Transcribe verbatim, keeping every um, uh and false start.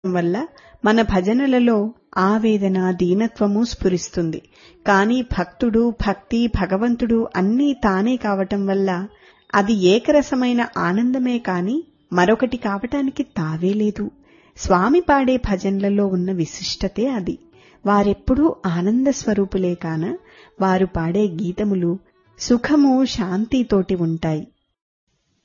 వల్ల మన భజనలలో ఆవేదన, దీనత్వము స్ఫురిస్తుంది. కానీ భక్తుడు, భక్తి, భగవంతుడు అన్నీ తానే కావటం వల్ల అది ఏకరసమైన ఆనందమే కాని మరొకటి కావటానికి తావే లేదు. స్వామి పాడే భజనలలో ఉన్న విశిష్టతే అది. వారెప్పుడూ ఆనంద స్వరూపులే కాన వారు పాడే గీతములు సుఖము, శాంతితోటి ఉంటాయి.